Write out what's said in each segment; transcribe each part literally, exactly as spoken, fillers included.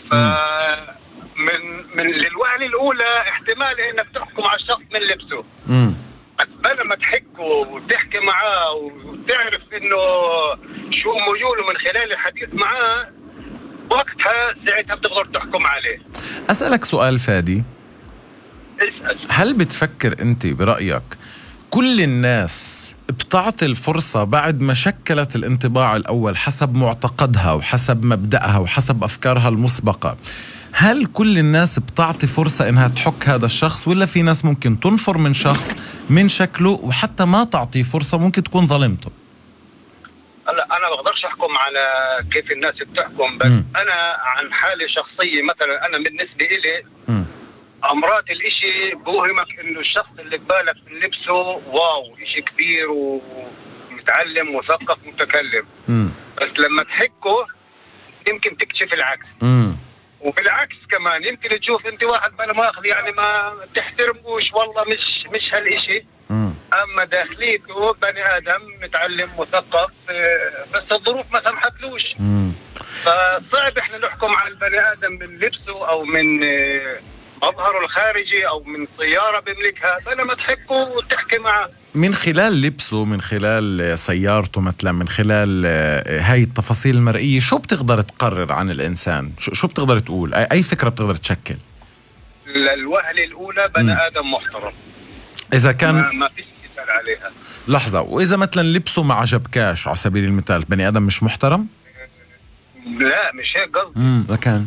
ف من من للوهلة الأولى احتمال إنك تحكم على الشخص من لبسه. امم بس بدل ما تحكه وتحكي معاه وتعرف إنه شو ميوله من خلال الحديث معاه، وقتها ساعتها بتقدر تحكم عليه. أسألك سؤال فادي، اسأل. هل بتفكر أنت برأيك كل الناس بتعطي الفرصة بعد ما شكلت الانطباع الأول حسب معتقدها وحسب مبدأها وحسب أفكارها المسبقة، هل كل الناس بتعطي فرصة إنها تحك هذا الشخص، ولا في ناس ممكن تنفر من شخص من شكله وحتى ما تعطي فرصة ممكن تكون ظلمته؟ هلا انا بقدرش احكم على كيف الناس بتحكم، بس م. انا عن حالي شخصية مثلا، انا بالنسبة إلي م. امرات الاشي بوهمك انه الشخص اللي قبالك من لبسه واو اشي كبير ومتعلم مثقف متكلم، م. بس لما تحكه يمكن تكتشف العكس. م. وبالعكس كمان يمكن تشوف انت واحد بلا مؤاخذة يعني ما تحترموش، والله مش مش هالاشي، م. اما داخليته بني ادم متعلم مثقف، بس الظروف ما سمحتلوش. م. فصعب احنا نحكم على البني ادم من لبسه او من مظهره الخارجي او من سيارة بيملكها، بينما تحكه وتحكي معه من خلال لبسه، من خلال سيارته مثلا، من خلال هاي التفاصيل المرئية. شو بتقدر تقرر عن الإنسان؟ شو بتقدر تقول؟ أي فكرة بتقدر تشكل؟ للوهلة الأولى بني م. آدم محترم إذا كان ما, ما فيش مثال عليها. لحظة، وإذا مثلا لبسه ما عجبكاش على سبيل المثال، بني آدم مش محترم؟ لا مش هيك قصدي. امم لكن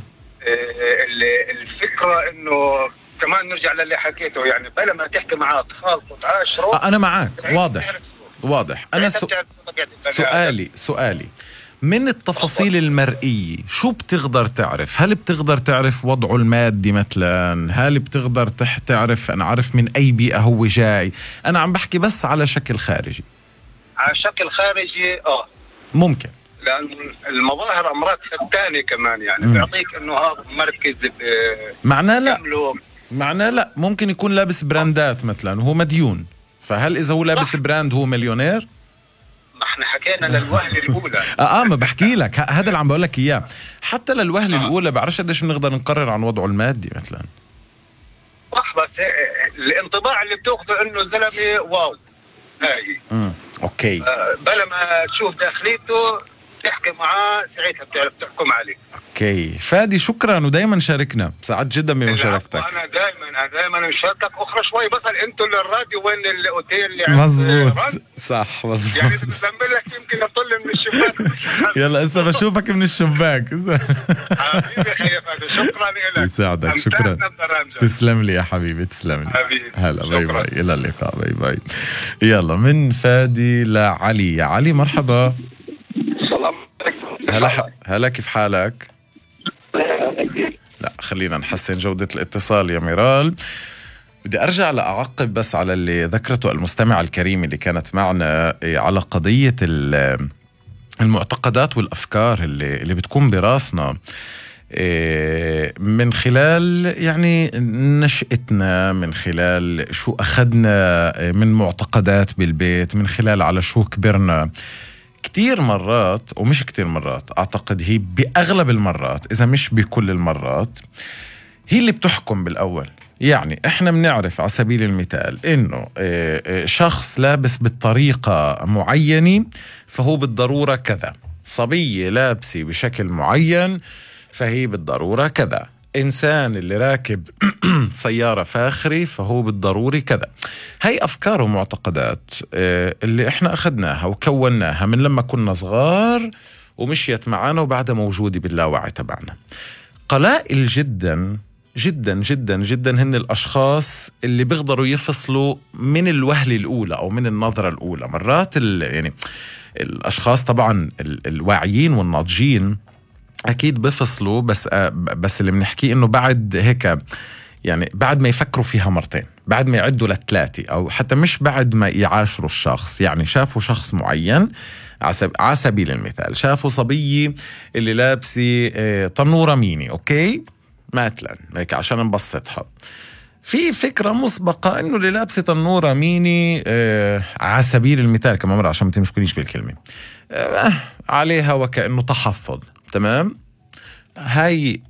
الفكرة إنه كمان نرجع للي حكيته، يعني بلا ما تحكي معاه تخالطه تعاشره. أنا معك، واضح واضح. أنا سو... سؤالي سؤالي من التفاصيل المرئية شو بتقدر تعرف؟ هل بتقدر تعرف وضعه المادي مثلا؟ هل بتقدر تح تعرف أنا عارف من أي بيئة هو جاي؟ أنا عم بحكي بس على شكل خارجي. على شكل خارجي آه ممكن، لأن المظاهر أمراض فتانة كمان، يعني م. بيعطيك إنه هذا مركز معناه لا معناه لا ممكن يكون لابس براندات مثلا وهو مديون، فهل إذا هو لابس براند هو مليونير؟ ما احنا حكينا للوهلة الأولى. آه, آه ما بحكي لك هذا اللي عم بقول لك إياه. حتى للوهلة آه. الأولى بعرفش قديش بنقدر نقرر عن وضعه المادي مثلا. صح، بس الانطباع اللي بتاخذه إنه زلمة واو هاي. امم أوكي. آه بلا ما تشوف داخليته تحكي معاه ساعتها بتعرف تحكم عليه. اوكي فادي، شكرا ودايما شاركنا، سعدت جدا بمشاركتك. انا دائما انا دائما مشاركتك. اخرى شوي بطل انتوا للراديو وين الاوتيل اللي مزبوط صح مزبوط، يعني بتعمل لك يمكن اطل من الشباك. يلا هسه بشوفك من الشباك. حبيبي خير فادي، شكرا لك. يساعدك، شكرا. تسلم لي يا حبيبي، تسلم لي حبيبي. هلا باي باي، الى اللقاء، باي باي. يلا من فادي لعلي. يا علي مرحبا. هلا ح... هلا كيف حالك؟ لا خلينا نحسن جودة الاتصال يا ميرال. بدي أرجع لأعقب بس على اللي ذكرته المستمعة الكريمة اللي كانت معنا على قضية المعتقدات والأفكار اللي, اللي بتكون براسنا من خلال يعني نشأتنا، من خلال شو أخذنا من معتقدات بالبيت، من خلال على شو كبرنا. كتير مرات، ومش كتير مرات، أعتقد هي بأغلب المرات إذا مش بكل المرات، هي اللي بتحكم بالأول. يعني إحنا بنعرف على سبيل المثال إنه شخص لابس بالطريقة معينة فهو بالضرورة كذا، صبية لابسة بشكل معين فهي بالضرورة كذا، إنسان اللي راكب سيارة فاخرة فهو بالضروري كذا. هاي أفكار ومعتقدات اللي إحنا أخذناها وكوناها من لما كنا صغار ومشيت معنا وبعدها موجودة باللاوعي تبعنا. قلائل جدا جدا جدا جدا هن الأشخاص اللي بيقدروا يفصلوا من الوهلة الأولى أو من النظرة الأولى. مرات يعني الأشخاص طبعا الواعيين والناضجين أكيد بفصلوا، بس بس اللي بنحكيه إنه بعد هيك يعني بعد ما يفكروا فيها مرتين، بعد ما يعدوا لثلاثة، أو حتى مش بعد ما يعاشروا الشخص. يعني شافوا شخص معين على سبيل المثال، شافوا صبية اللي لابسة تنورة ميني أوكي مثلا هيك عشان نبسطها، في فكرة مسبقة إنه اللي لابسة تنورة ميني آه على سبيل المثال كمان مرة عشان ما تمشكليش بالكلمة آه عليها وكأنه تحفظ. تمام، هاي